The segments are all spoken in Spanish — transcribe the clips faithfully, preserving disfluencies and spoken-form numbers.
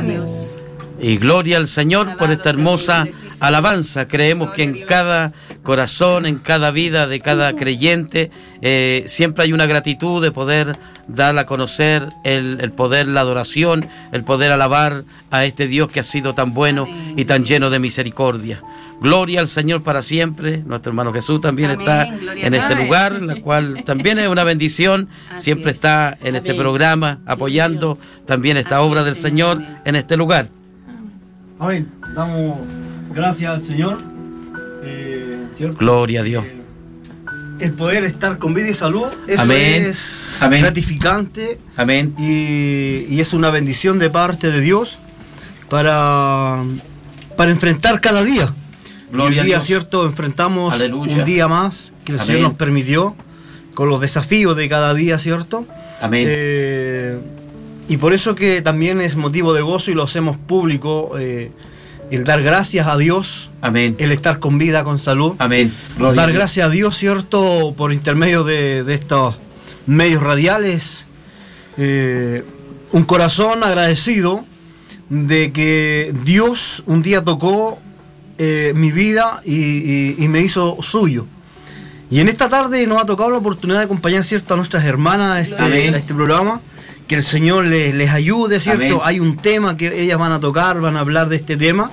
Dios. Y gloria al Señor por esta hermosa alabanza. Creemos que en cada corazón, en cada vida de cada creyente, eh, siempre hay una gratitud de poder dar a conocer el, el poder, la adoración, el poder alabar a este Dios que ha sido tan bueno y tan lleno de misericordia. Gloria al Señor para siempre. Nuestro hermano Jesús también Amén. Está Gloria en este lugar, la cual también es una bendición. Así siempre es. Está en Amén. Este programa apoyando también esta Así obra es, del Señor Amén. En este lugar. Amén. Damos gracias al Señor. Eh, Gloria a Dios. Eh, el poder estar con vida y salud, eso Amén. Es Amén. gratificante. Amén. Y, y es una bendición de parte de Dios para, para enfrentar cada día. Gloria y un día, a Dios. ¿cierto? Enfrentamos Aleluya. Un día más que el Amén. Señor nos permitió con los desafíos de cada día, ¿cierto? Amén. Eh, y por eso que también es motivo de gozo y lo hacemos público, eh, el dar gracias a Dios, Amén. El estar con vida, con salud, Amén. Gloria dar gracias a Dios, ¿cierto? Por intermedio de, de estos medios radiales, eh, un corazón agradecido de que Dios un día tocó eh, mi vida y, y, y me hizo suyo. Y en esta tarde nos ha tocado la oportunidad de acompañar, ¿cierto?, a nuestras hermanas a este, a este programa. Que el Señor les, les ayude, ¿cierto? Amén. Hay un tema que ellas van a tocar, van a hablar de este tema,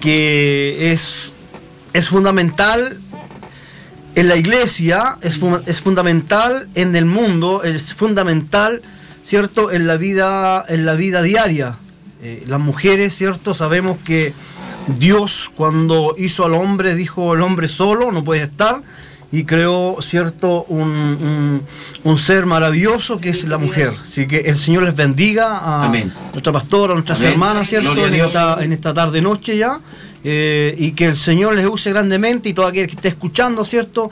que es, es fundamental en la iglesia, es, fu- es fundamental en el mundo, es fundamental, ¿cierto?, en la vida, en la vida diaria. Eh, las mujeres, ¿cierto?, sabemos que Dios cuando hizo al hombre, dijo el hombre solo, no puede estar, y creó, cierto, un, un, un ser maravilloso que es la mujer. Así que el Señor les bendiga a Amén. Nuestra pastora, a nuestras Amén. Hermanas, cierto, en esta, en esta tarde noche ya, eh, y que el Señor les use grandemente y todo aquel que esté escuchando, cierto,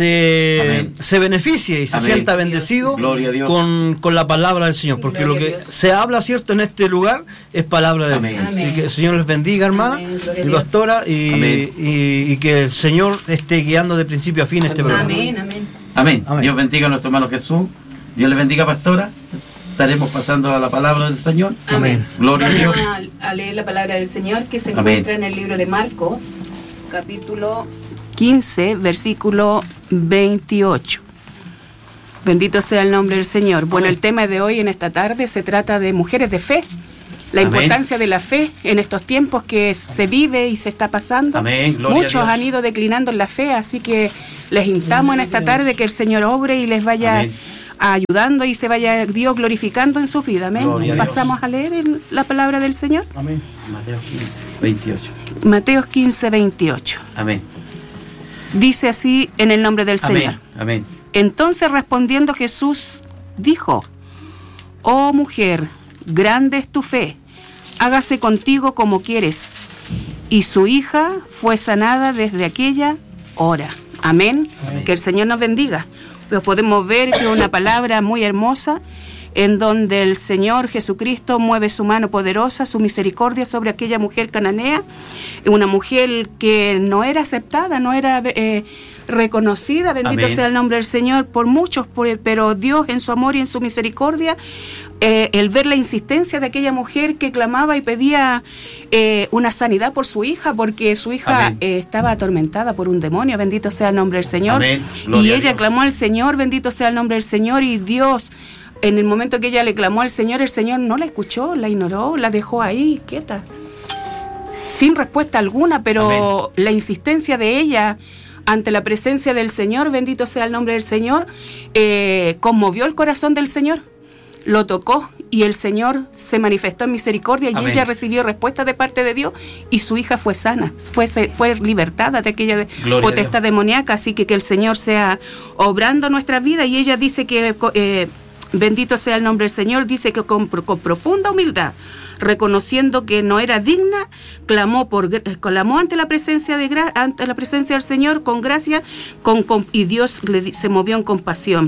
se, se beneficie y se Amén. Sienta bendecido con, con la palabra del Señor, porque Gloria lo que se habla, cierto, en este lugar es palabra de Dios. Así que el Señor les bendiga, hermana y pastora, y, y, y que el Señor esté guiando de principio a fin este programa. Amén, amén. Amén. Amén. Dios bendiga a nuestro hermano Jesús. Dios le bendiga, pastora. Estaremos pasando a la palabra del Señor. Amén. Gloria Vamos a Dios. A, a leer la palabra del Señor que se Amén. encuentra en el libro de Marcos, capítulo quince, versículo veintiocho. Bendito sea el nombre del Señor. Bueno, el tema de hoy en esta tarde se trata de mujeres de fe. La Amén. Importancia de la fe en estos tiempos que se vive y se está pasando. Amén. Muchos han ido declinando en la fe, así que les instamos en esta tarde que el Señor obre y les vaya Amén. Ayudando y se vaya Dios glorificando en su vida. Amén. Gloria Pasamos a, a leer el, la palabra del Señor. Amén. Mateo quince, veintiocho. Mateo quince, veintiocho. Amén. Dice así en el nombre del Amén. Señor. Amén. Entonces respondiendo Jesús dijo: Oh mujer, grande es tu fe, hágase contigo como quieres. Y su hija fue sanada desde aquella hora. Amén. Amén. Que el Señor nos bendiga. Pues podemos ver que es una palabra muy hermosa en donde el Señor Jesucristo mueve su mano poderosa, su misericordia sobre aquella mujer cananea, una mujer que no era aceptada, no era eh, reconocida, bendito Amén. Sea el nombre del Señor, por muchos, por, pero Dios en su amor y en su misericordia, eh, el ver la insistencia de aquella mujer que clamaba y pedía eh, una sanidad por su hija, porque su hija eh, estaba atormentada por un demonio, bendito sea el nombre del Señor, y ella clamó al Señor, bendito sea el nombre del Señor, y Dios, en el momento que ella le clamó al Señor, el Señor no la escuchó, la ignoró, la dejó ahí, quieta, sin respuesta alguna, pero Amén. La insistencia de ella ante la presencia del Señor, bendito sea el nombre del Señor, eh, conmovió el corazón del Señor, lo tocó y el Señor se manifestó en misericordia y Amén. Ella recibió respuesta de parte de Dios y su hija fue sana, fue, fue libertada de aquella Gloria potestad demoníaca, así que que el Señor sea obrando nuestra vida. Y ella dice que eh, bendito sea el nombre del Señor, dice que con, con profunda humildad, reconociendo que no era digna, clamó por clamó ante la presencia de ante la presencia del Señor con gracia, con, con y Dios le, se movió en compasión.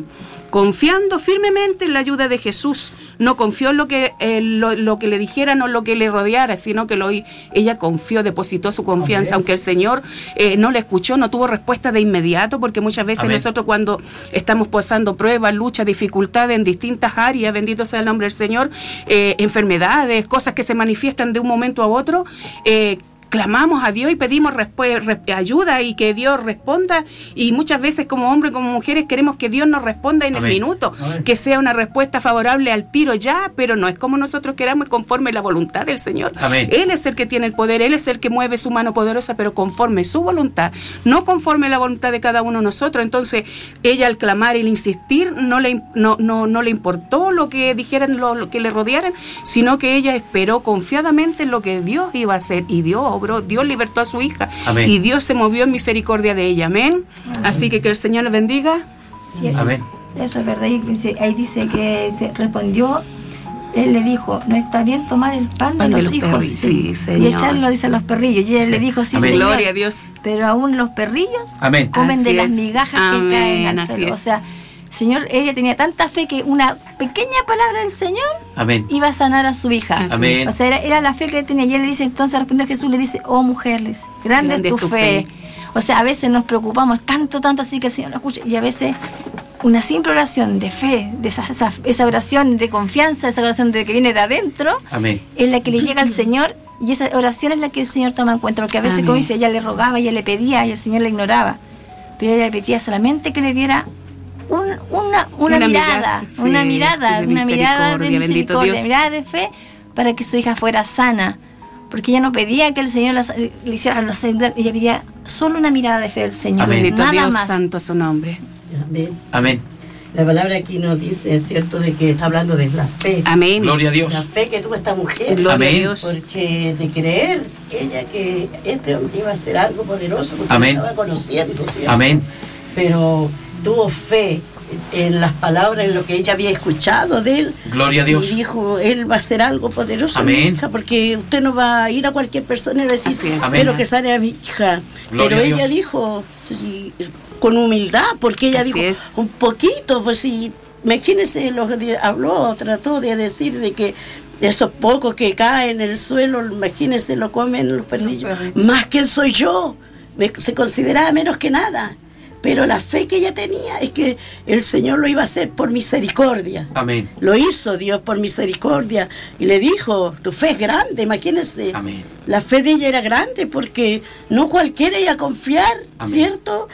confiando firmemente en la ayuda de Jesús. No confió en lo que, eh, lo, lo que le dijeran o lo que le rodeara, sino que lo, ella confió, depositó su confianza, Amén. Aunque el Señor eh, no le escuchó, no tuvo respuesta de inmediato, porque muchas veces Amén. Nosotros cuando estamos pasando pruebas, luchas, dificultades en distintas áreas, bendito sea el nombre del Señor, eh, enfermedades, cosas que se manifiestan de un momento a otro, eh, clamamos a Dios y pedimos respu- re- ayuda y que Dios responda, y muchas veces como hombres, como mujeres queremos que Dios nos responda en Amén. El minuto, Amén. Que sea una respuesta favorable al tiro ya, pero no es como nosotros queramos, es conforme la voluntad del Señor. Amén. Él es el que tiene el poder, Él es el que mueve su mano poderosa, pero conforme su voluntad, no conforme la voluntad de cada uno de nosotros. Entonces ella al clamar y al insistir no le, no, no, no le importó lo que dijeran, lo, lo que le rodearan, sino que ella esperó confiadamente en lo que Dios iba a hacer, y Dios obró, Dios libertó a su hija. Amén. Y Dios se movió en misericordia de ella. Amén. Amén. Así que que el Señor les bendiga. Sí, Amén. Eso es verdad. Ahí dice, ahí dice que se respondió, él le dijo, no está bien tomar el pan, pan de los, de los hijos perri- sí, sí, y echarlo, dice, a los perrillos. Y él le dijo, sí, Amén. Señor, gloria a Dios. Pero aún los perrillos Amén. comen así de es. Las migajas Amén. Que caen al suelo. O sea, Señor, ella tenía tanta fe que una pequeña palabra del Señor Amén. Iba a sanar a su hija. Amén. O sea, era, era la fe que tenía. Y él le dice, entonces respondió Jesús, le dice, oh mujeres, grande, grande es tu, tu fe. fe. O sea, a veces nos preocupamos tanto, tanto así que el Señor nos escucha. Y a veces una simple oración de fe, de esa, esa, esa oración de confianza, esa oración de que viene de adentro, Amén. Es la que le llega al Señor. Y esa oración es la que el Señor toma en cuenta. Porque a veces, Amén. Como dice, ella le rogaba, ella le pedía y el Señor la ignoraba. Pero ella le pedía solamente que le diera Un, una, una, una mirada, sí, una mirada, una mirada de misericordia, mirada de fe, para que su hija fuera sana, porque ella no pedía que el Señor la, le hiciera los ella pedía solo una mirada de fe del Señor. Amén. Bendito nada Dios, más. santo es su nombre. Amén. Amén. La palabra aquí nos dice, es cierto, de que está hablando de la fe. Amén. Gloria a Dios. La fe que tuvo esta mujer. Gloria Amén. a Dios. Porque de creer ella que este hombre iba a hacer algo poderoso, porque Amén. estaba conociendo, ¿cierto? Amén. Pero tuvo fe en las palabras, en lo que ella había escuchado de él. Gloria a Dios. Y dijo, él va a hacer algo poderoso, Amén. mi hija, porque usted no va a ir a cualquier persona y decir, pero que sane a mi hija. Gloria pero a ella Dios. dijo, sí, con humildad, porque ella Así dijo, es. un poquito, pues sí, imagínese, lo que habló, trató de decir de que esos pocos que caen en el suelo, imagínense, lo comen los perrillos. Más que soy yo, me, se consideraba menos que nada. Pero la fe que ella tenía es que el Señor lo iba a hacer por misericordia. Amén. Lo hizo Dios por misericordia. Y le dijo, tu fe es grande, imagínense. Amén. La fe de ella era grande porque no cualquiera iba a confiar, Amén. ¿cierto?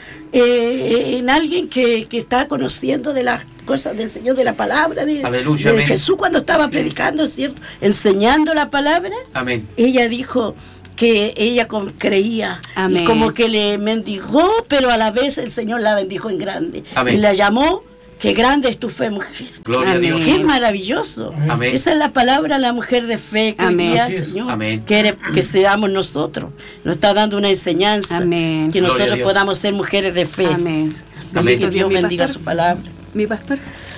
Eh, en alguien que, que está conociendo de las cosas del Señor, de la palabra de, Aleluya, de amén. Jesús cuando estaba Así predicando, ¿cierto? Enseñando la palabra. Amén. Ella dijo que ella con, creía Amén. y como que le mendigó, pero a la vez el Señor la bendijo en grande. Amén. Y la llamó, que grande es tu fe, mujer. Gloria Amén. a Dios. Qué maravilloso. Amén. Esa es la palabra, la mujer de fe que Amén. hoy día Así el es. Señor Amén. quiere que seamos nosotros. Nos está dando una enseñanza. Amén. Que Gloria a nosotros Dios. podamos ser mujeres de fe. Amén. Amén. Que Dios mi bendiga pastor. su palabra. Mi pastor.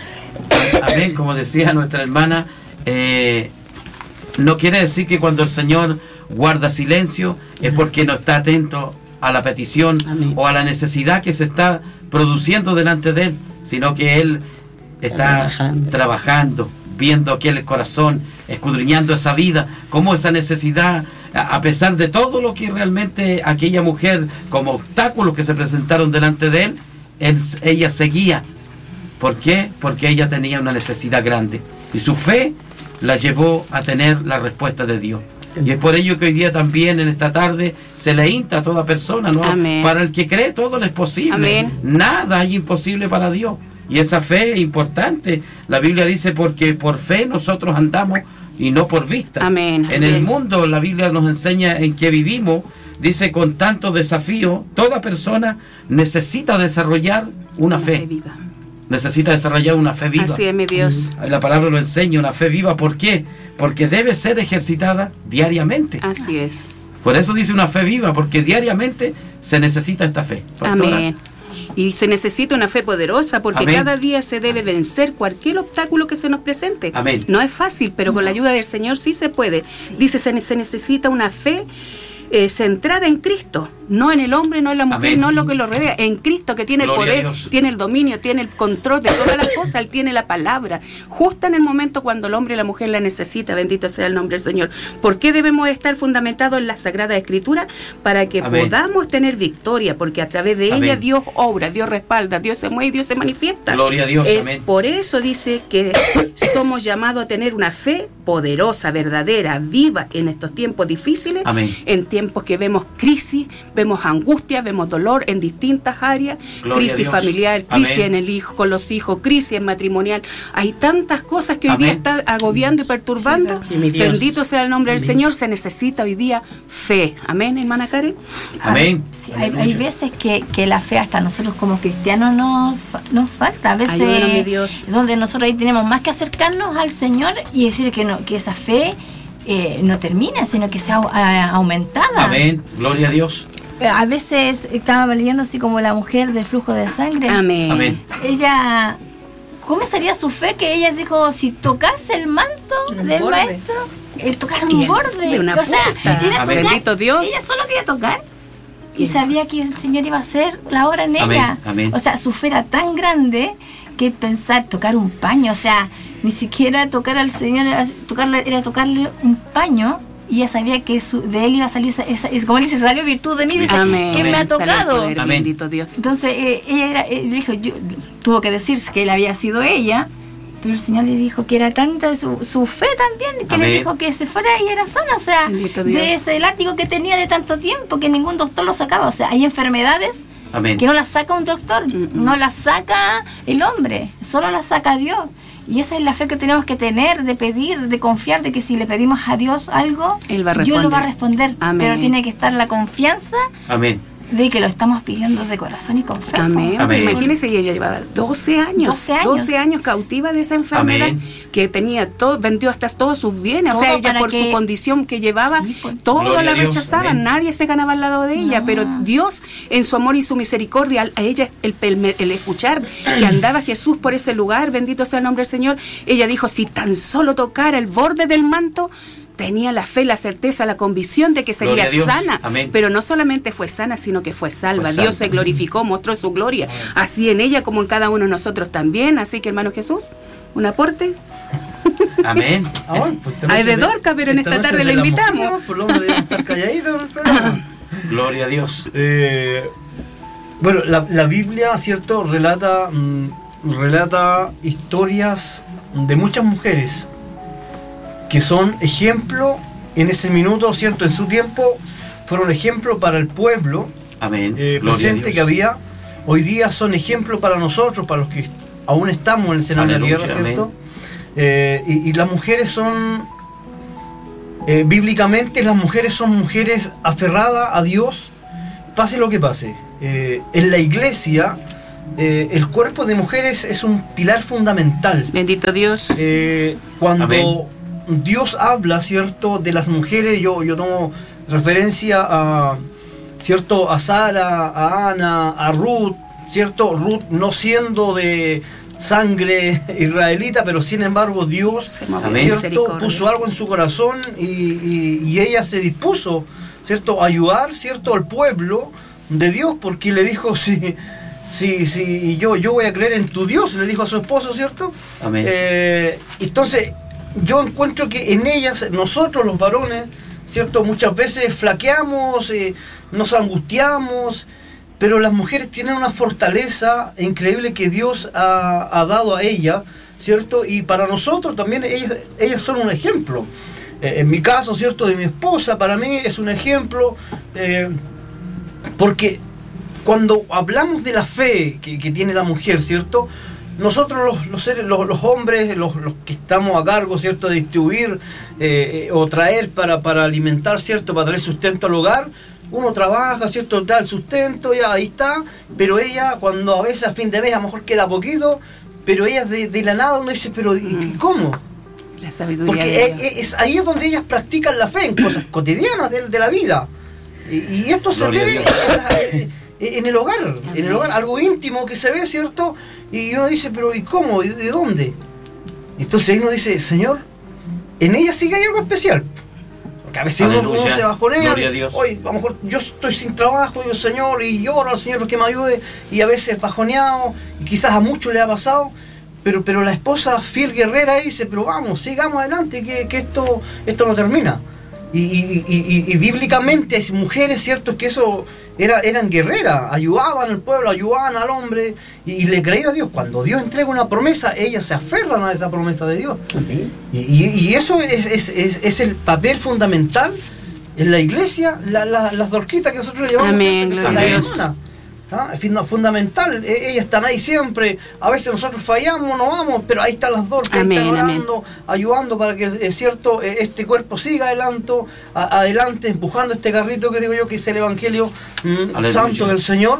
Amén, como decía nuestra hermana, eh, no quiere decir que cuando el Señor guarda silencio es porque no está atento a la petición Amén. o a la necesidad que se está produciendo delante de Él, sino que Él está Trabajando. trabajando, viendo aquel corazón, escudriñando esa vida, cómo esa necesidad, a a pesar de todo lo que realmente aquella mujer, como obstáculos que se presentaron delante de Él, él ella seguía. ¿Por qué? Porque ella tenía una necesidad grande y su fe la llevó a tener la respuesta de Dios. Y es por ello que hoy día también en esta tarde se le insta a toda persona, ¿no? Amén. Para el que cree todo le es posible. Amén. Nada hay imposible para Dios. Y esa fe es importante. La Biblia dice porque por fe nosotros andamos y no por vista. Amén. En Así el es. mundo la Biblia nos enseña en que vivimos. Dice con tantos desafíos, toda persona necesita desarrollar una, Una fe. fe viva. Necesita desarrollar una fe viva. Así es, mi Dios. La palabra lo enseña, una fe viva. ¿Por qué? Porque debe ser ejercitada diariamente. Así es. Por eso dice una fe viva, porque diariamente se necesita esta fe. Pastora. Amén. Y se necesita una fe poderosa porque Amén. cada día se debe vencer cualquier obstáculo que se nos presente. Amén. No es fácil, pero con la ayuda del Señor sí se puede. Dice, se, se necesita una fe eh, centrada en Cristo, no en el hombre, no en la mujer, Amén. no en lo que lo rodea, en Cristo, que tiene Gloria el poder, tiene el dominio, tiene el control de todas las cosas. Él tiene la palabra, justo en el momento cuando el hombre y la mujer la necesita. Bendito sea el nombre del Señor. ¿Por qué debemos estar fundamentados en la Sagrada Escritura? Para que Amén. podamos tener victoria, porque a través de Amén. ella Dios obra, Dios respalda, Dios se mueve y Dios se manifiesta. Gloria a Dios, es amén. Por eso dice que somos llamados a tener una fe poderosa, verdadera, viva en estos tiempos difíciles, Amén. en tiempos que vemos crisis, vemos angustia, vemos dolor en distintas áreas, Gloria a crisis Dios. familiar, crisis Amén. en el hijo, con los hijos, crisis en matrimonial. Hay tantas cosas que hoy día Amén. están agobiando y perturbando. Sí, mi Dios. Bendito sea el nombre del Amén. Señor. Se necesita hoy día fe. Amén, hermana Karen. Amén. Sí, hay, hay veces que, que la fe hasta nosotros como cristianos nos, fa- nos falta. A veces Ayúdanos, mi Dios. donde nosotros ahí tenemos más que acercarnos al Señor y decir que no, que esa fe eh, no termina, sino que sea au- a- aumentada. Amén. Gloria a Dios. Eh, A veces estaba leyendo así como la mujer del flujo de sangre. Amén. Amén. Ella, ¿cómo sería su fe? Que ella dijo, si tocase el manto Un del borde. maestro, el tocar Y un el- borde. de una o sea, puerta. era Amén. tocar, Bendito Dios. ella solo quería tocar y sabía que el Señor iba a hacer la obra en Amén, ella. amén. O sea, su fe era tan grande que pensar tocar un paño, o sea, ni siquiera tocar al Señor, era tocarle, era tocarle un paño. Y ella sabía que su, de él iba a salir esa, esa es como él dice, salió virtud de mí, dice, Amén. que me ha Sale el tocado. poder, Amén. Bendito Dios. Entonces eh, ella era, eh, dijo, yo, tuvo que decirse que él había sido ella, pero el Señor le dijo que era tanta su, su fe también, que Amén. le dijo que se fuera y era sana, o sea, Bendito Dios. de ese látigo que tenía de tanto tiempo que ningún doctor lo sacaba. O sea, hay enfermedades Amén. que no las saca un doctor, no las saca el hombre, solo las saca Dios. Y esa es la fe que tenemos que tener, de pedir, de confiar, de que si le pedimos a Dios algo, Él va a Dios lo va a responder. responder. Amén. Pero tiene que estar la confianza Amén. de que lo estamos pidiendo de corazón y con fe. Amén. Amén. Imagínense, ella llevaba doce años, doce años. doce años cautiva de esa enfermedad, Amén. que tenía todo, vendió hasta todos sus bienes. Todo O sea, ella para por que- su condición que llevaba, Sí, pues. todo Gloria la a Dios. rechazaban, Amén. nadie se ganaba al lado de ella, No. pero Dios, en su amor y su misericordia, al- a ella, el, el- el escuchar que andaba Jesús por ese lugar, bendito sea el nombre del Señor, ella dijo, si tan solo tocara el borde del manto, tenía la fe, la certeza, la convicción de que sería Gloria a Dios. sana. Amén. Pero no solamente fue sana, sino que fue salva. Fue Dios salva. se glorificó, mostró su gloria, así en ella como en cada uno de nosotros también. Así que, hermano Jesús, un aporte. Amén. Ah, bueno, pues esta Hay noche de Dorca, pero en esta noche tarde de lo la invitamos. mujer, por lo menos debemos estar calladitos en el programa. Gloria a Dios. Eh, bueno, la, la Biblia, ¿cierto? Relata, mm, relata historias de muchas mujeres que son ejemplo en ese minuto, ¿cierto? En su tiempo fueron ejemplo para el pueblo Amén. eh, Gloria a presente Dios. que había. Hoy día son ejemplo para nosotros, para los que aún estamos en el seno de la Aleluya, tierra, ¿cierto? amén. Eh, y, y las mujeres son, eh, bíblicamente, las mujeres son mujeres aferradas a Dios, pase lo que pase. Eh, en la iglesia, eh, el cuerpo de mujeres es un pilar fundamental. Bendito Dios. Eh, cuando Amén. Dios habla, ¿cierto?, de las mujeres, yo, yo tomo referencia a, ¿cierto?, a Sara, a Ana, a Ruth, ¿cierto? Ruth no siendo de sangre israelita, pero sin embargo Dios, Se movió Amén. ¿cierto?, misericordia. puso algo en su corazón y, y- y ella se dispuso, ¿cierto?, a ayudar, ¿cierto?, al pueblo de Dios, porque le dijo, si, si, si yo, yo voy a creer en tu Dios, le dijo a su esposo, ¿cierto? Amén. Eh, entonces, yo encuentro que en ellas, nosotros los varones, ¿cierto?, muchas veces flaqueamos, eh, nos angustiamos, pero las mujeres tienen una fortaleza increíble que Dios ha, ha dado a ellas, ¿cierto? Y para nosotros también ellas, ellas son un ejemplo. Eh, en mi caso, ¿cierto?, de mi esposa, para mí es un ejemplo, eh, porque cuando hablamos de la fe que, que tiene la mujer, ¿cierto?, nosotros los, los seres, los, los hombres, los, los que estamos a cargo, ¿cierto?, de distribuir eh, o traer para, para alimentar, ¿cierto?, para traer sustento al hogar, uno trabaja, ¿cierto?, da el sustento, ya ahí está, pero ella cuando a veces a fin de mes a lo mejor queda poquito, pero ella de, de la nada uno dice, pero ¿y cómo? La sabiduría Porque de es, Dios. es ahí es donde ellas practican la fe, en cosas cotidianas de, de la vida. Y, y esto se Gloria a ve Dios. en, la- en el hogar, en el hogar, algo íntimo que se ve, ¿cierto? Y uno dice, pero ¿y cómo? ¿Y de dónde? Entonces ahí uno dice, Señor, en ella sí que hay algo especial. ¿Ok? porque a veces uno, uno se bajonea. Gloria a Dios. Oye, a lo mejor yo estoy sin trabajo, digo, Señor, y lloro al Señor que me ayude, y a veces bajoneado, y quizás a muchos le ha pasado, pero, pero la esposa fiel guerrera dice, pero vamos, sigamos adelante, que, que esto, esto no termina. Y, y, y, y, y bíblicamente hay mujeres, ¿cierto?, que eso era, eran guerreras, ayudaban al pueblo, ayudaban al hombre y, y le creían a Dios. Cuando Dios entrega una promesa, ellas se aferran a esa promesa de Dios. Amén. Y, y, y eso es, es, es, es el papel fundamental en la iglesia, la, la, las dorquitas que nosotros llevamos. Amén, que gloria a Dios. ¿Ah? Es fundamental, ellas están ahí siempre, a veces nosotros fallamos, no vamos, pero ahí están las dos, que amén, ahí están orando, amén. ayudando para que, es cierto, este cuerpo siga adelante, a, adelante, empujando este carrito que digo yo, que es el Evangelio mm, santo del Señor.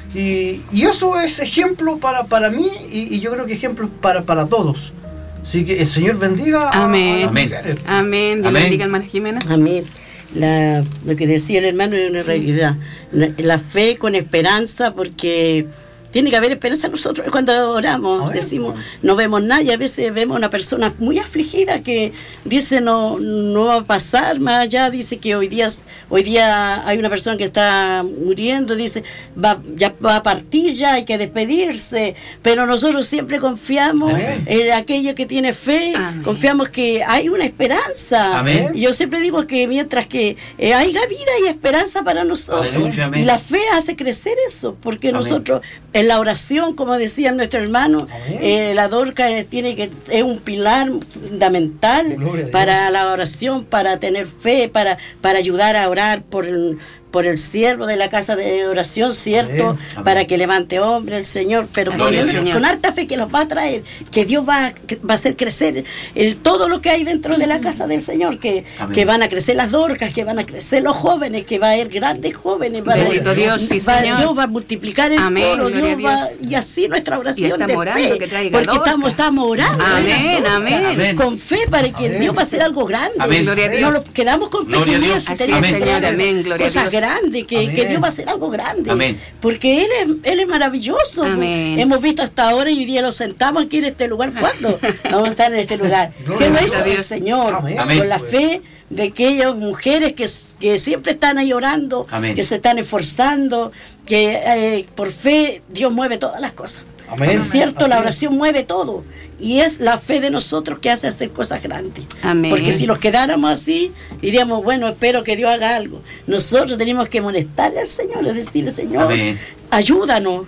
Y, y eso es ejemplo para, para mí y, y yo creo que ejemplo para, para todos. Así que el Señor bendiga a, amén. a las amén. mujeres. Amén. Dios Amén. bendiga, hermana Jimena. Amén. La, lo que decía el hermano es una Sí. realidad. La fe con esperanza, porque tiene que haber esperanza nosotros cuando oramos. Amén. Decimos, no vemos nada y a veces vemos una persona muy afligida que dice no, no va a pasar más allá. Dice que hoy día, hoy día hay una persona que está muriendo, dice, va, ya va a partir, ya hay que despedirse. Pero nosotros siempre confiamos Amén. en aquello que tiene fe, Amén. confiamos que hay una esperanza. Amén. Yo siempre digo que mientras que eh, haya vida y esperanza para nosotros, Aleluya, amén. y la fe hace crecer eso, porque Amén. nosotros en la oración, como decía nuestro hermano, Amén. eh, la Dorca eh, tiene que es un pilar fundamental Gloria a Dios. para la oración, para tener fe, para para ayudar a orar por el por el siervo de la casa de oración, ¿cierto? Amén. Amén. Para que levante hombre el Señor, pero con, Así es, con Señor. harta fe que los va a traer, que Dios va, a- que va a hacer crecer el, todo lo que hay dentro de la casa del Señor, que, Amén. que van a crecer las dorcas, que van a crecer los jóvenes, que va a haber grandes jóvenes, van a- Bendito Dios, sí, va- Señor. Dios va a multiplicar el Amén, coro, gloria Dios a va, Dios. y así nuestra oración estamos de orando fe, que traiga porque Dorca. estamos, estamos orando, Amén, Dorca, amén. Amén. con fe para que Amén. Dios va a hacer algo grande. Amén. Gloria a No Dios. lo quedamos con Gloria a Dios. pequeñez, Así tenemos es, que Señor, tener amén, gloria a cosas Dios. grandes, que, Amén. que Dios va a hacer algo grande, Amén. porque Él es, él es maravilloso. Amén. Hemos visto hasta ahora y hoy día lo sentamos aquí en este lugar. ¿Cuándo vamos a estar en este lugar? Gloria ¿Qué lo a hizo Dios. el Señor? Amén. Amén. Con la fe de aquellas mujeres que, que siempre están ahí orando, Amén. que se están esforzando, que eh, por fe Dios mueve todas las cosas. Amén. Es cierto, Así la es. oración mueve todo. Y es la fe de nosotros que hace hacer cosas grandes. Amén. Porque si nos quedáramos así, diríamos, bueno, espero que Dios haga algo. Nosotros tenemos que molestarle al Señor, es decirle, Señor, Amén. ayúdanos.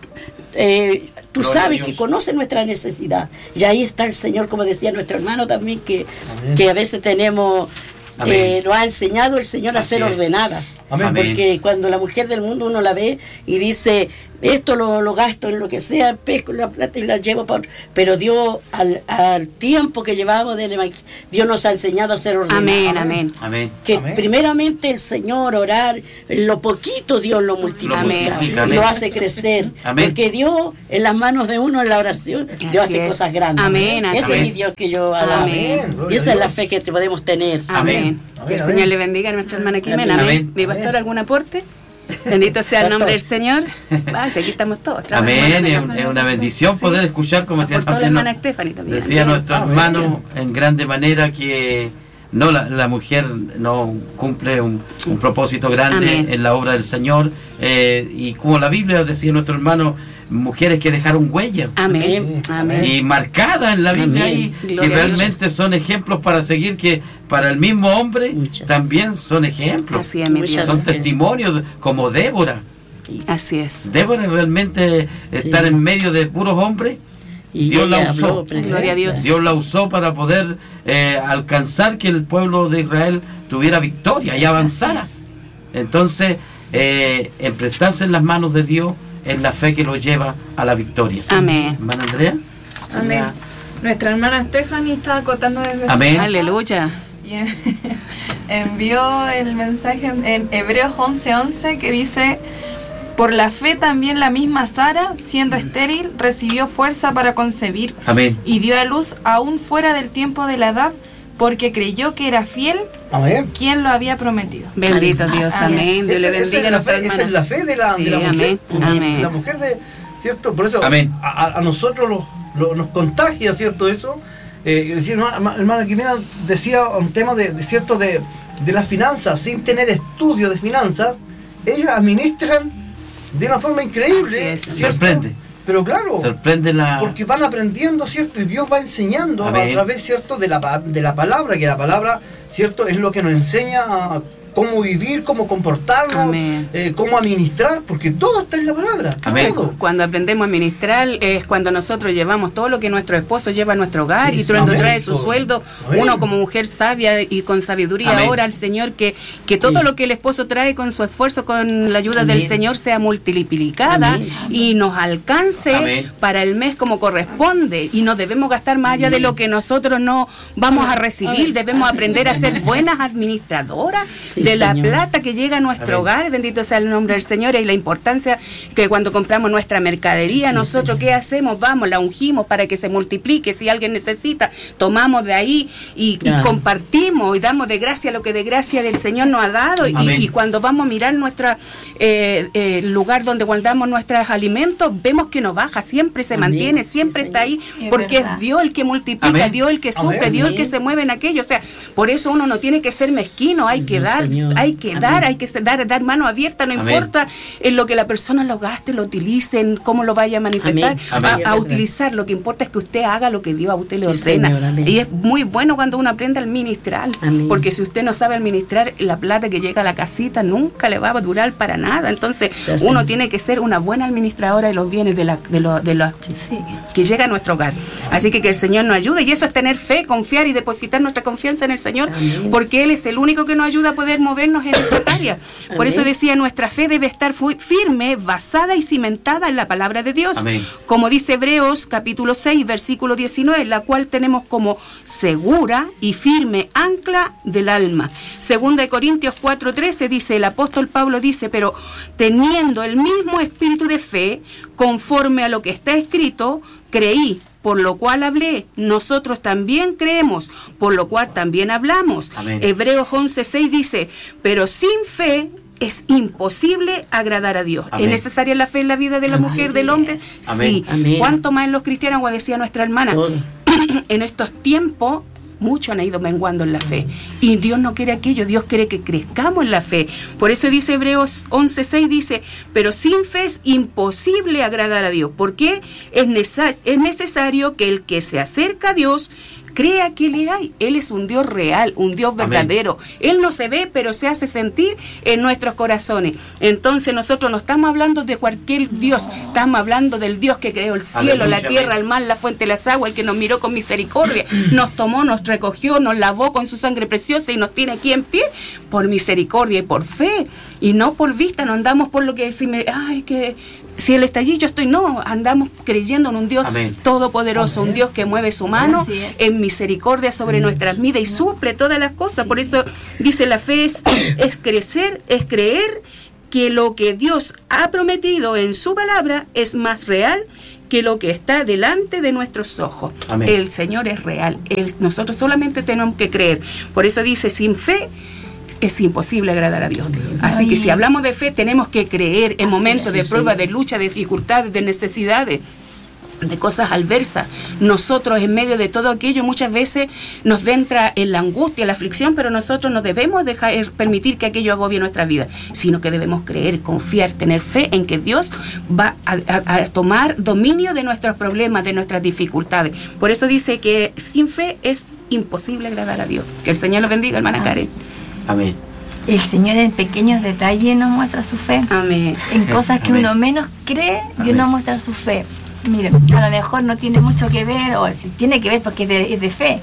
Eh, tú Gloria a sabes Dios. que conoce nuestra necesidad. Y ahí está el Señor, como decía nuestro hermano también, que, Amén. que a veces tenemos, Amén. eh, nos ha enseñado el Señor a Así ser es. ordenada. Amén. Porque cuando la mujer del mundo uno la ve y dice, esto lo, lo gasto en lo que sea, pesco la plata y la llevo por... Pero Dios, al, al tiempo que llevamos del Evangelio, Dios nos ha enseñado a ser ordenados. Amén, amén. Amén. Que Amén. primeramente el Señor, orar, lo poquito Dios lo multiplica, Lo multiplica, lo amén. hace crecer. Amén. Porque Dios, en las manos de uno, en la oración, Dios Así hace es. cosas grandes. Amén, así Ese es mi es. Dios que yo alabo. Amén. Gloria Y a esa es la Dios. fe que te podemos tener. Amén. Amén. Que el Amén. Señor le bendiga a nuestra hermana Jimena. Amén. Amén. Amén. Mi pastor, Amén. ¿algún aporte? Bendito sea el nombre del Señor. Va, si aquí estamos todos. Amén. Es, es una bendición poder escuchar, como decía Por toda la también, hermana ¿no? Stephanie también. Decía nuestro Amén. hermano en grande manera que no la, la mujer no cumple un, un propósito grande Amén. en la obra del Señor, eh, y como la Biblia decía nuestro hermano, mujeres que dejaron huella Amén. Sí. Amén. y marcadas en la Biblia Amén. ahí, Gloria que a Dios. realmente son ejemplos para seguir, que para el mismo hombre Muchas. también son ejemplos, Así es, mi Muchas. Dios. son Sí. testimonios, como Débora. Así es. Débora realmente estar Sí. en medio de puros hombres. Y Dios la ella usó. habló, predicó. Gloria a Dios. Dios la usó para poder eh, alcanzar que el pueblo de Israel tuviera victoria y avanzara. Así Entonces, eh, en prestarse en las manos de Dios es la fe que lo lleva a la victoria. Amén. Hermana Andrea. Amén. Nuestra hermana Stephanie está acotando desde Amén. Aleluya. y en- envió el mensaje en, en Hebreos once once que dice: por la fe también la misma Sara, siendo estéril, recibió fuerza para concebir Amén. y dio a luz aún fuera del tiempo de la edad, porque creyó que era fiel Amén. quien lo había prometido. Bendito Dios. Amén. Amén. Dios le Esa- esa bendiga es a la nuestra fe, esa es hermana. la fe de la, Sí, de la mujer. amén, amén. La mujer de, ¿cierto? Por eso Amén. a, a- a nosotros lo- lo- nos contagia, ¿cierto? Eso. Eh, es decir, hermana, hermana Jimena decía un tema de, de cierto de, de las finanzas, sin tener estudio de finanzas, ellos administran de una forma increíble. Es, sorprende. Pero claro, sorprende la... porque van aprendiendo, ¿cierto? Y Dios va enseñando Amén. a través, ¿cierto? De la, de la palabra, que la palabra, ¿cierto? Es lo que nos enseña a cómo vivir, cómo comportarnos, eh, cómo administrar, porque todo está en la palabra. Amén. Todo. Cuando aprendemos a administrar es cuando nosotros llevamos todo lo que nuestro esposo lleva a nuestro hogar, sí, y cuando sí, trae su todo. Sueldo, Amén. Uno como mujer sabia y con sabiduría Amén. Ora al Señor que, que todo sí. lo que el esposo trae con su esfuerzo, con la ayuda Amén. Del Señor sea multiplicada Amén. Y nos alcance Amén. Para el mes como corresponde, y no debemos gastar más allá Amén. De lo que nosotros no vamos a recibir. Amén. Debemos aprender a ser buenas administradoras sí. de la Señor. Plata que llega a nuestro Amén. Hogar, bendito sea el nombre del Señor, y la importancia que cuando compramos nuestra mercadería, sí, nosotros Señor. ¿Qué hacemos? Vamos, la ungimos para que se multiplique, si alguien necesita, tomamos de ahí y, y compartimos y damos de gracia lo que de gracia del Señor nos ha dado, y, y cuando vamos a mirar nuestro eh, eh, lugar donde guardamos nuestros alimentos, vemos que no baja, siempre se Amén. Mantiene, siempre sí, está ahí, es porque verdad. Es Dios el que multiplica, Amén. Dios el que suple, Amén. Dios el que se mueve en aquello, o sea, por eso uno no tiene que ser mezquino, hay que dar, Señor. Hay que Amén. Dar, hay que dar, dar mano abierta, no Amén. Importa en lo que la persona lo gaste, lo utilice, en cómo lo vaya a manifestar, Amén. A, a utilizar, lo que importa es que usted haga lo que Dios a usted le sí, ordena, Señor, y es muy bueno cuando uno aprende a administrar, Amén. Porque si usted no sabe administrar, la plata que llega a la casita nunca le va a durar para nada, entonces sí, uno Señor. Tiene que ser una buena administradora de los bienes de la, de los, de los sí. que llega a nuestro hogar, así que que el Señor nos ayude, y eso es tener fe, confiar y depositar nuestra confianza en el Señor, Amén. Porque Él es el único que nos ayuda a poder movernos en esa área. Por Amén. Eso decía, nuestra fe debe estar firme, basada y cimentada en la palabra de Dios. Amén. Como dice Hebreos capítulo seis, versículo diecinueve, la cual tenemos como segura y firme ancla del alma. Segunda de Corintios cuatro trece dice, el apóstol Pablo dice, pero teniendo el mismo espíritu de fe, conforme a lo que está escrito, creí, por lo cual hablé, nosotros también creemos, por lo cual también hablamos. Amén. Hebreos once seis dice, pero sin fe es imposible agradar a Dios. Amén. ¿Es necesaria la fe en la vida de la Amén. Mujer, del hombre? Amén. Sí. Amén. ¿Cuánto más en los cristianos? Como decía nuestra hermana, en estos tiempos muchos han ido menguando en la fe, y Dios no quiere aquello, Dios quiere que crezcamos en la fe. Por eso dice Hebreos once seis, dice, pero sin fe es imposible agradar a Dios, porque es neces- es necesario que el que se acerca a Dios crea que Él hay. Él es un Dios real, un Dios verdadero. Amén. Él no se ve, pero se hace sentir en nuestros corazones. Entonces nosotros no estamos hablando de cualquier Dios, estamos hablando del Dios que creó el cielo, Aleluya, la tierra, amén. El mar, la fuente de las aguas, el que nos miró con misericordia, nos tomó, nos recogió, nos lavó con su sangre preciosa y nos tiene aquí en pie por misericordia y por fe, y no por vista. No andamos por lo que decimos, ay, que si Él está allí, yo estoy. No, andamos creyendo en un Dios amén. Todopoderoso, amén. Un Dios que mueve su mano en misericordia sobre nuestras vidas y suple todas las cosas. Sí. Por eso dice, la fe es, es crecer, es creer que lo que Dios ha prometido en su palabra es más real que lo que está delante de nuestros ojos. Amén. El Señor es real. Él, nosotros solamente tenemos que creer. Por eso dice, sin fe es imposible agradar a Dios. Así Ay. Que si hablamos de fe, tenemos que creer en Así momentos es, de prueba, sí. de lucha, de dificultades, de necesidades, de cosas adversas. Nosotros en medio de todo aquello muchas veces nos entra en la angustia, la aflicción, pero nosotros no debemos dejar permitir que aquello agobie nuestra vida, sino que debemos creer, confiar, tener fe en que Dios va a, a, a tomar dominio de nuestros problemas, de nuestras dificultades. Por eso dice que sin fe es imposible agradar a Dios. Que el Señor los bendiga, hermana Karen. Amén. El Señor en pequeños detalles nos muestra su fe. Amén. En cosas que Amén. Uno menos cree, Dios nos muestra su fe. Miren, a lo mejor no tiene mucho que ver, o si tiene que ver porque es de, es de fe.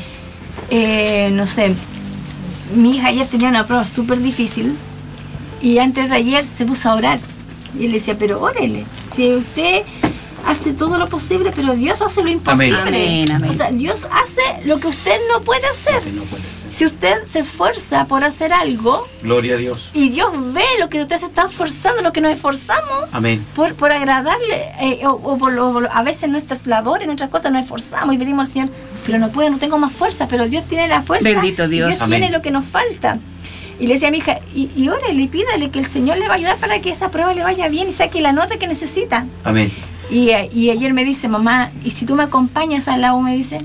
Eh, no sé, mi hija ayer tenía una prueba súper difícil y antes de ayer se puso a orar. Y él decía, pero órele, si usted hace todo lo posible, pero Dios hace lo imposible. Amén, amén. O sea, Dios hace lo que usted no puede hacer. No puede ser. Si usted se esfuerza por hacer algo, gloria a Dios, y Dios ve lo que usted se está esforzando, lo que nos esforzamos, amén, por, por agradarle, eh, o, o, por, o a veces nuestras labores, nuestras cosas nos esforzamos y pedimos al Señor, pero no puedo, no tengo más fuerza, pero Dios tiene la fuerza. Bendito Dios. Dios amén. Tiene lo que nos falta. Y le decía a mi hija, y, y órale, y pídale que el Señor le va a ayudar para que esa prueba le vaya bien y saque la nota que necesita. Amén. Y, y ayer me dice, mamá, ¿y si tú me acompañas al lado? Me dice,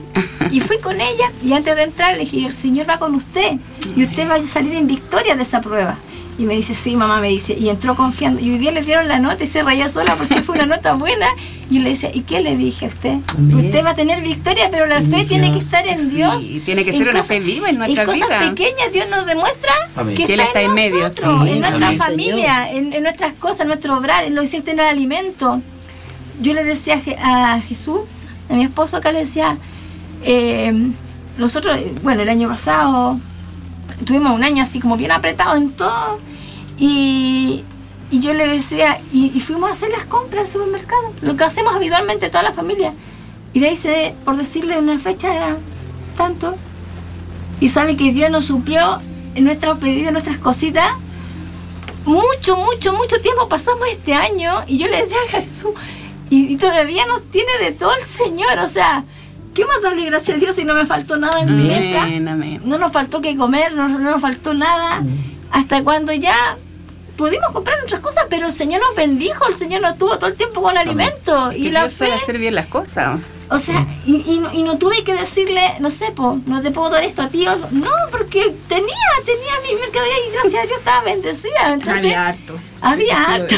Y fui con ella y antes de entrar le dije, el Señor va con usted y usted va a salir en victoria de esa prueba. Y me dice, sí, mamá, me dice, y entró confiando. Y hoy día le dieron la nota y se reía sola porque fue una nota buena. Y le decía, ¿y qué le dije a usted? Amén. Usted va a tener victoria, pero la fe Dios. tiene que estar en sí, Dios. Y tiene que ser una cosas, fe viva en nuestra vida. En cosas pequeñas Dios nos demuestra Amén. que, que Él está, está en, en medio, nosotros, sí. en nuestra Amén. familia, en, en nuestras cosas, en nuestro obrar, en lo que siente en el alimento. Yo le decía a Jesús, a mi esposo acá le decía, eh, nosotros, bueno, el año pasado tuvimos un año así como bien apretado en todo. Y, y yo le decía, y, y fuimos a hacer las compras al supermercado, lo que hacemos habitualmente toda la familia. Y le hice, por decirle una fecha, era tanto. Y sabe que Dios nos suplió en nuestros pedidos, en nuestras cositas. Mucho, mucho, mucho tiempo pasamos este año. Y yo le decía a Jesús, y, y todavía nos tiene de todo el Señor. O sea, ¿qué más darle gracias a Dios si no me faltó nada en mi mesa? Amén. No nos faltó que comer, no, no nos faltó nada. Amén. Hasta cuando ya pudimos comprar nuestras cosas, pero el Señor nos bendijo, el Señor nos tuvo todo el tiempo con alimento. Y la Dios fe, sabe hacer bien las cosas. O sea, y, y, no, y no tuve que decirle, no sé, po, no te puedo dar esto a ti. No, porque tenía, tenía mi mercadería y gracias a Dios estaba bendecida. Entonces, había harto. Había harto.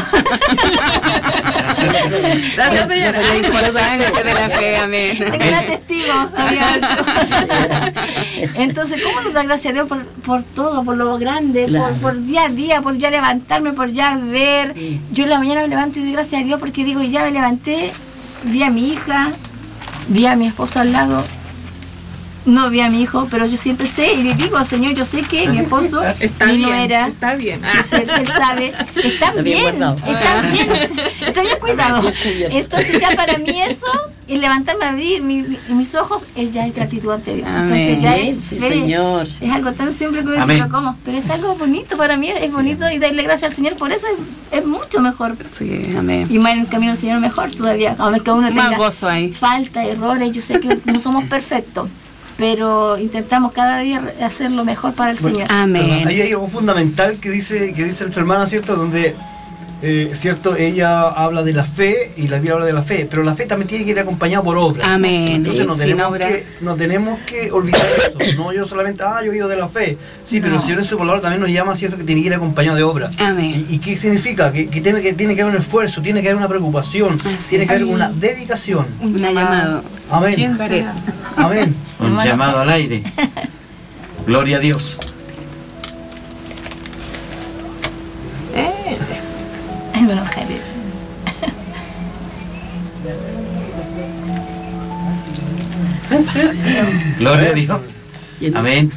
Gracias, señora. La importancia de la fe, amén. Tengo una testigo, había harto. Entonces, ¿cómo nos da gracias a Dios por, por todo, por lo grande, claro. por, por día a día, por ya levantarme, por ya ver? Sí. Yo en la mañana me levanto y doy gracias a Dios porque digo, ya me levanté, vi a mi hija, vi a mi esposo al lado, no vi a mi hijo, pero yo siempre sé y le digo, Señor, yo sé que mi esposo está mi bien, nuera, está bien, él, él sabe, está bien, está bien, está bien cuidado. Entonces ya para mí eso, el levantarme a abrir mi, mi, mis ojos, es ya es gratitud ante Dios. Entonces ya es sí, fe, Señor. Es algo tan simple como decirlo como, pero es algo bonito para mí, es bonito y darle gracias al Señor por eso es, es mucho mejor. Sí, amén. Y más en el camino del Señor mejor todavía, aunque uno tenga más gozo ahí. Falta, errores, yo sé que no somos perfectos, pero intentamos cada día hacer lo mejor para el bueno, Señor. Amén. Ahí hay algo fundamental que dice que dice nuestra hermana, ¿cierto? Donde, eh, ¿cierto? Ella habla de la fe y la Biblia habla de la fe, pero la fe también tiene que ir acompañada por obra. Amén. Entonces no sí, tenemos, que, no tenemos que olvidar eso. No yo solamente, ah, yo vivo de la fe. Sí, no. Pero el Señor en su palabra también nos llama, ¿cierto? Que tiene que ir acompañado de obra. Amén. ¿Y, y qué significa? Que, que, tiene, que tiene que haber un esfuerzo, tiene que haber una preocupación, Así tiene que haber una dedicación. Un llamado. Amén. ¿Quién será? Amén. Un bueno. llamado al aire. Gloria a Dios. Eh. Hermano Javier. Gloria a Dios. Amén.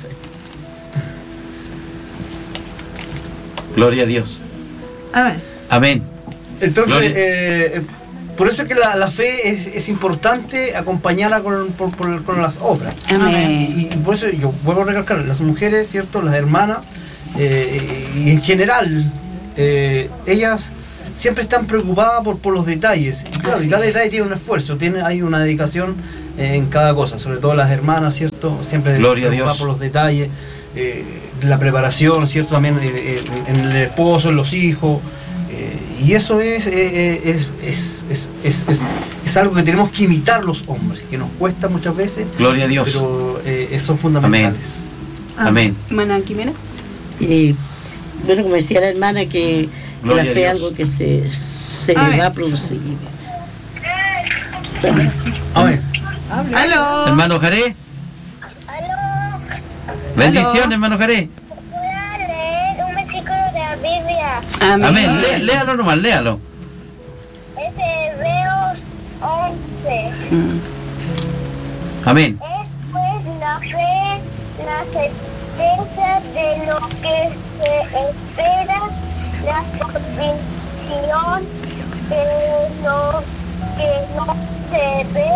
Gloria a Dios. Amén. Amén. Entonces, eh, por eso es que la, la fe es, es importante acompañarla con, por, por, con las obras. Amén. Y, y por eso yo vuelvo a recalcar, las mujeres, ¿cierto? Las hermanas, eh, y en general, eh, ellas siempre están preocupadas por, por los detalles. Y claro, y cada detalle tiene un esfuerzo, tiene, hay una dedicación eh, en cada cosa, sobre todo las hermanas, ¿cierto? Siempre preocupadas por los detalles, eh, la preparación, ¿cierto? También eh, en el esposo, en los hijos. Y eso es, eh, es, es, es, es, es, es algo que tenemos que imitar los hombres, que nos cuesta muchas veces. Gloria a Dios. Pero eh, son fundamentales. Amén. Hermana Quimena. Y bueno, como decía la hermana, que, que la fe es algo que se, se va a producir. Amén. Aló. Hermano Jaré. Aló. Bendición, hermano Jaré. Amén. Amén. Lé, léalo nomás, léalo. Es Hebreos once. Mm. Amén. Es pues la fe, la certeza de lo que se espera, la convicción de lo que no se ve.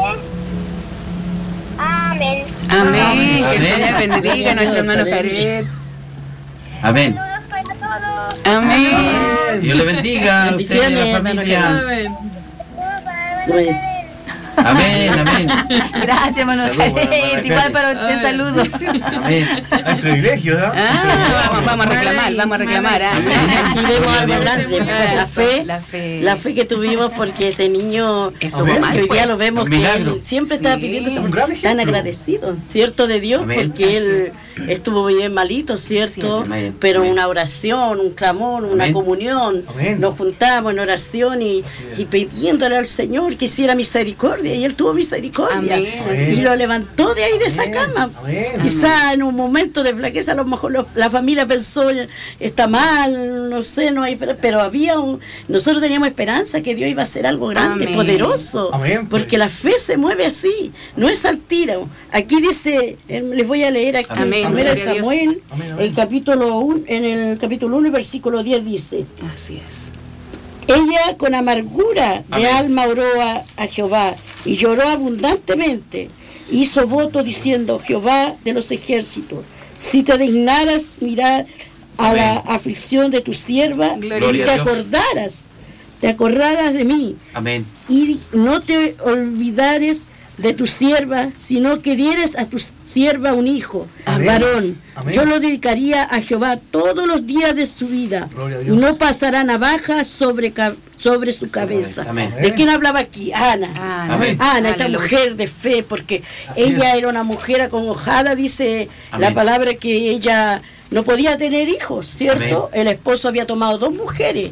Amén. Amén. Que el Señor bendiga a nuestro hermano Jared. Amén. Amén. Dios le bendiga a usted y a la familia. Amén. Amén, amén. Gracias, hermano Janet. Igual para usted, saludo. Amén. El privilegio, ¿no? Ah, vamos, vamos a reclamar, vamos a reclamar. ¿ah? Aquí vemos algo grande, la fe, La fe. la fe que tuvimos porque este niño, Estuvo que mal, hoy pues. día lo vemos Un que milagro. él siempre Sí. estaba pidiendo, Un gran ejemplo. tan agradecido, ¿cierto? De Dios, Amén. porque él estuvo bien malito, ¿cierto? Sí. Amén. Pero Amén. una oración, un clamor, una Amén. comunión, Amén. nos juntamos en oración y, y pidiéndole al Señor que hiciera misericordia, y él tuvo misericordia. Amén. Amén. Y lo levantó de ahí de esa cama. Amén. Quizá en un momento de flaqueza a lo mejor lo- la familia pensó está mal, no sé, no hay, pero, pero había un, nosotros teníamos esperanza que Dios iba a hacer algo grande, Amén. poderoso, Amén. porque la fe se mueve así, no es al tiro. Aquí dice, eh, les voy a leer aquí, Amén. primera de Gloria a Dios. Samuel, Amén, amén. el capítulo uno, en el capítulo uno, versículo diez dice: Así es. ella con amargura de Amén. alma oró a, a Jehová y lloró abundantemente. Hizo voto diciendo: Jehová de los ejércitos, si te dignaras mirar a Amén. la aflicción de tu sierva Gloria y a te Dios. acordaras, te acordaras de mí Amén. y no te olvidares de tu sierva, sino que dieres a tu sierva un hijo, Amén. varón. Amén. Yo lo dedicaría a Jehová todos los días de su vida, Gloria a y Dios. no pasará navaja sobre, ca- sobre su cabeza. Amén. ¿De quién hablaba aquí? Ana. Ana. Amén. Ana, esta Aleluya. mujer de fe, porque Así ella es. era una mujer acongojada, dice la Amén. palabra que ella no podía tener hijos, ¿cierto? Amén. El esposo había tomado dos mujeres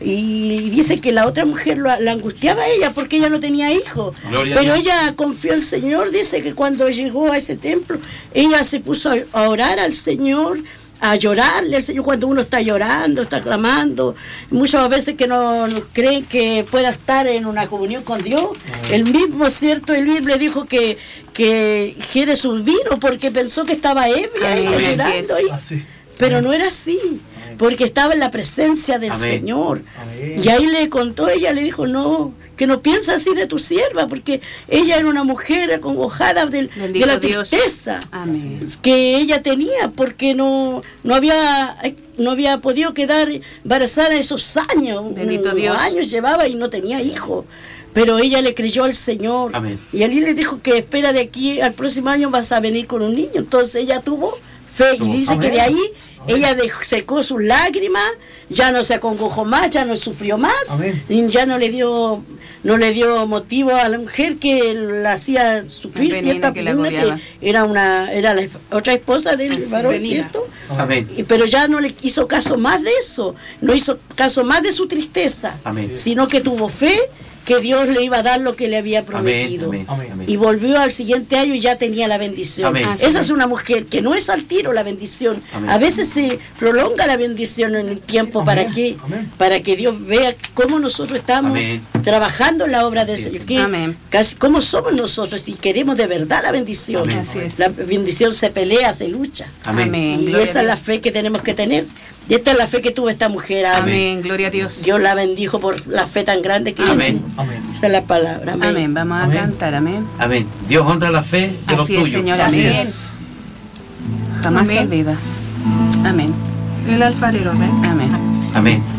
y dice que la otra mujer lo- la angustiaba a ella porque ella no tenía hijos. Gloria a Pero Dios. ella confió en el Señor, dice que cuando llegó a ese templo, ella se puso a, a orar al Señor, a llorarle al Señor cuando uno está llorando, está clamando. Muchas veces que no, no creen que pueda estar en una comunión con Dios. El mismo, cierto, Elí le dijo que, que quiere su vino porque pensó que estaba ebria, Amén, ella así llorando es. ahí. Así. Pero no era así, porque estaba en la presencia del Amén. Señor. Amén. Y ahí le contó, ella le dijo, no, que no piensa así de tu sierva, porque ella era una mujer acongojada del- de Bendito la Dios. tristeza Amén. que ella tenía, porque no, no había no había podido quedar embarazada esos años. Bendito unos Dios. años llevaba y no tenía hijo. Pero ella le creyó al Señor. Amén. Y él le dijo que espera de aquí al próximo año vas a venir con un niño. Entonces ella tuvo fe y Tuvo. dice Amén. que de ahí Amén. ella dejó- secó sus lágrimas, ya no se acongojó más, ya no sufrió más, Amén. y ya no le dio no le dio motivo a la mujer que la hacía sufrir, Penina cierta que la Penina, que agobiaba. era una era la otra esposa del Así, varón, Penina. ¿cierto? Amén. Y- pero ya no le hizo caso más de eso, no hizo caso más de su tristeza, Amén. sino que tuvo fe que Dios le iba a dar lo que le había Amén. prometido. Amén. Amén. Amén. Y volvió al siguiente año y ya tenía la bendición. Amén. Así Esa es. es una mujer que no es al tiro la bendición. Amén. A veces se prolonga la bendición en el tiempo. Amén. para que Amén. para que Dios vea cómo nosotros estamos Amén. trabajando en la obra del Así es. Señor. Que Amén. casi cómo somos nosotros si queremos de verdad la bendición. Amén. Así es. La bendición se pelea, se lucha. Amén. Amén. Y Gloria esa a es la Dios. fe que tenemos que tener. Y esta es la fe que tuvo esta mujer. Amén. Gloria a Dios. Dios la bendijo por la fe tan grande que ella Amén. tuvo. Amén. Esa es la palabra. Amén. Amén. Vamos a Amén. cantar. Amén. Amén. Dios honra la fe de los Así es, tuyos. Señor. Así Amén. es. Jamás se Amén. olvida. Amén. El alfarero, amén. Amén. Amén.